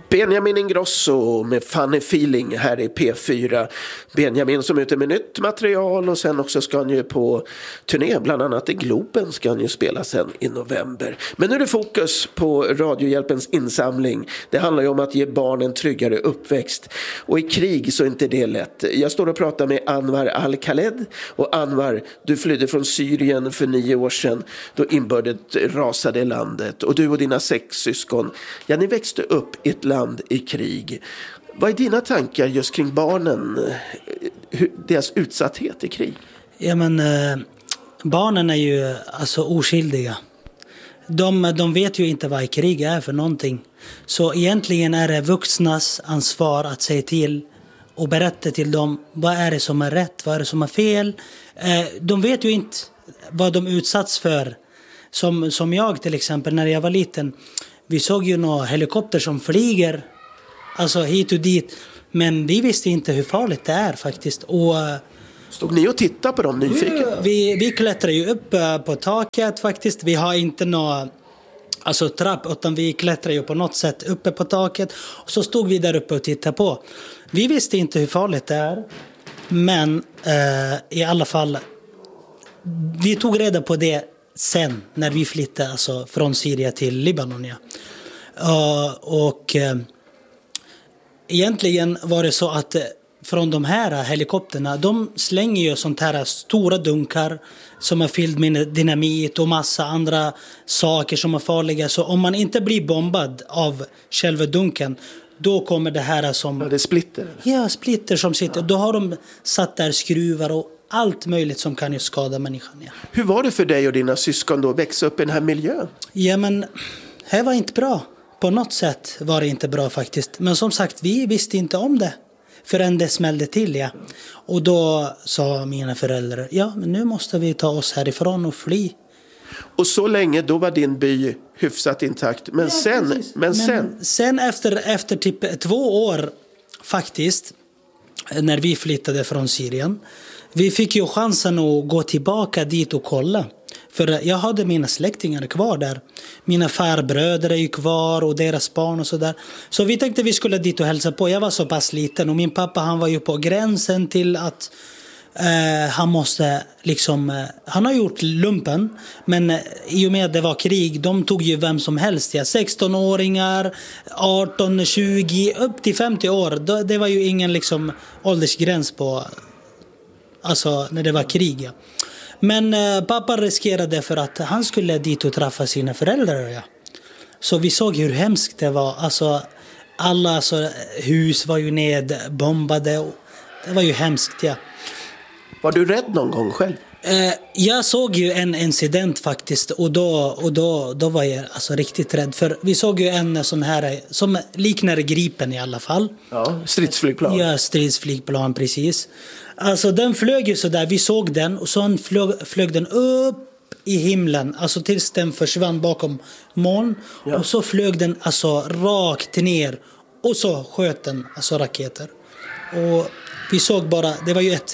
Benjamin Ingrosso med Funny Feeling här i P4. Benjamin som är ute med nytt material och sen också ska han ju på turné, bland annat i Globen ska han ju spela sen i november. Men nu är det fokus på Radiohjälpens insamling. Det handlar ju om att ge barn en tryggare uppväxt. Och i krig så är inte det lätt. Jag står och pratar med Anwar Al-Khaled. Och Anwar, du flydde från Syrien för 9 år sedan då inbördet rasade i landet. Och du och dina 6 syskon, ja, ni växte upp i ett land i krig. Vad är dina tankar just kring barnen, deras utsatthet i krig? Ja, men barnen är ju alltså oskyldiga. De vet ju inte vad krig är för någonting. Så egentligen är det vuxnas ansvar att säga till och berätta till dem vad är det som är rätt, vad är det som är fel. De vet ju inte vad de utsatts för. Som jag till exempel, när jag var liten. Vi såg ju några helikopter som flyger alltså hit och dit. Men vi visste inte hur farligt det är faktiskt. Och stod ni och tittade på dem nyfiken? Vi klättrar ju upp på taket faktiskt. Vi har inte någon trapp, utan vi klättrar ju på något sätt uppe på taket. Och så stod vi där uppe och tittade på. Vi visste inte hur farligt det är. Men i alla fall, vi tog reda på det sen när vi flyttade alltså från Syrien till Libanon. Ja. Egentligen var det så att från de här helikopterna, de slänger ju sånt här stora dunkar som är fylld med dynamit och massa andra saker som är farliga. Så om man inte blir bombad av själva dunken, då kommer det här som... Ja, det är splitter. Ja, splitter som sitter. Ja. Då har de satt där skruvar och allt möjligt som kan ju skada människan. Ja. Hur var det för dig och dina syskon då att växa upp i den här miljön? Ja, men det var inte bra. På något sätt var det inte bra faktiskt. Men som sagt, vi visste inte om det förrän det smällde till. Ja. Och då sa mina föräldrar, ja, men nu måste vi ta oss härifrån och fly. Och så länge då var din by hyfsat intakt. Men ja, sen efter typ 2 år faktiskt, när vi flyttade från Syrien, vi fick ju chansen att gå tillbaka dit och kolla. För jag hade mina släktingar kvar där. Mina farbröder är ju kvar och deras barn och sådär. Så vi tänkte vi skulle dit och hälsa på. Jag var så pass liten och min pappa, han var ju på gränsen till att han måste liksom... han har gjort lumpen, men i och med att det var krig, de tog ju vem som helst. Ja. 16-åringar, 18, 20, upp till 50 år. Det var ju ingen liksom åldersgräns på... alltså när det var krig, ja. Men pappa riskerade för att han skulle dit och träffa sina föräldrar. Ja. Så vi såg hur hemskt det var. Alltså, alla hus var ju nedbombade. Det var ju hemskt, ja. Var du rädd någon gång själv? Jag såg ju en incident faktiskt. Och då var jag alltså riktigt rädd. För vi såg ju en sån här som liknar Gripen i alla fall. Ja, stridsflygplan. Ja, stridsflygplan, precis. Alltså den flög ju så där, vi såg den och så flög den upp i himlen, alltså tills den försvann bakom moln. Ja. Och så flög den alltså rakt ner och så sköt den alltså raketer. Och vi såg bara, det var ju ett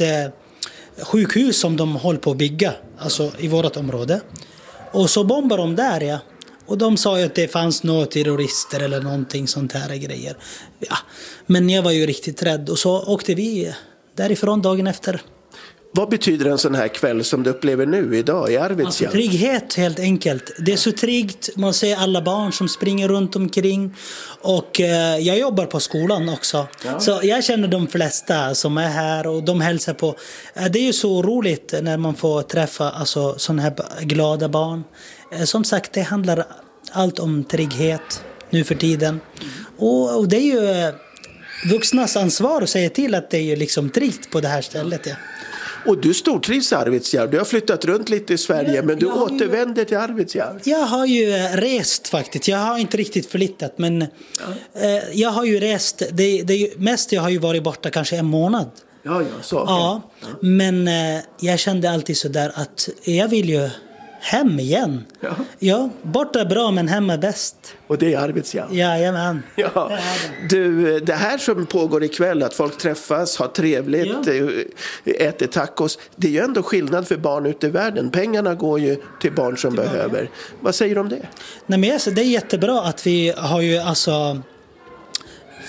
sjukhus som de höll på att bygga, alltså i vårt område. Och så bombade de där, ja. Och de sa ju att det fanns några terrorister eller någonting sånt här grejer. Ja. Men jag var ju riktigt rädd och så åkte vi därifrån dagen efter. Vad betyder en sån här kväll som du upplever nu idag i Arvidsjaur? Alltså trygghet helt enkelt. Det är så tryggt. Man ser alla barn som springer runt omkring. Och jag jobbar på skolan också. Ja. Så jag känner de flesta som är här och de hälsar på. Det är ju så roligt när man får träffa alltså, såna här glada barn. Som sagt, det handlar allt om trygghet nu för tiden. Och det är ju vuxnas ansvar att säga till att det är liksom tryggt på det här stället. Ja. Och du stortrivs i Arvidsjaur. Du har flyttat runt lite i Sverige, men du återvänder till Arvidsjaur. Jag har ju rest faktiskt. Jag har inte riktigt flyttat, men jag har ju rest. Det mest jag har ju varit borta kanske 1 månad. Ja, så. Okay. Ja, men jag kände alltid så där att jag vill ju hem igen. Ja, borta är bra men hemma är bäst. Och det är Arvidsjaur. Jajamän. Ja. Du, det här som pågår ikväll, att folk träffas, har trevligt, äter tacos. Det är ju ändå skillnad för barn ute i världen. Pengarna går ju till barn som behöver. Vad säger du om det? Nej, men det är jättebra att vi har ju alltså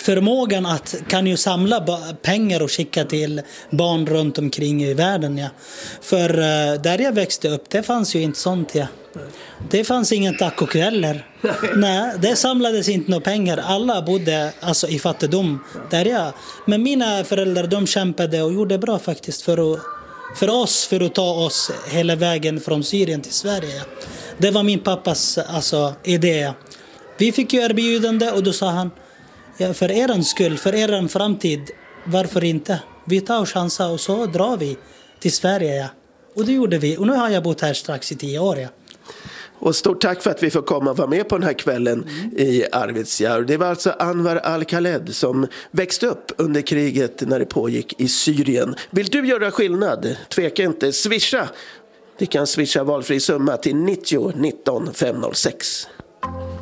förmågan att kan ju samla pengar och skicka till barn runt omkring i världen. Ja. För där jag växte upp, det fanns ju inte sånt. Ja. Det fanns ingen tacokvällar. Nej, det samlades inte några pengar. Alla bodde alltså i fattigdom. Men mina föräldrar, de kämpade och gjorde bra faktiskt för att ta oss hela vägen från Syrien till Sverige. Det var min pappas idé. Vi fick ju erbjudande och då sa han, ja, för er skull, för er framtid, varför inte? Vi tar chansen och så drar vi till Sverige. Ja. Och det gjorde vi. Och nu har jag bott här strax i 10 år. Ja. Och stort tack för att vi får komma och vara med på den här kvällen i Arvidsjaur. Det var alltså Anwar Al-Khaled som växte upp under kriget när det pågick i Syrien. Vill du göra skillnad? Tveka inte, swisha. Vi kan swisha valfri summa till 90 19 506.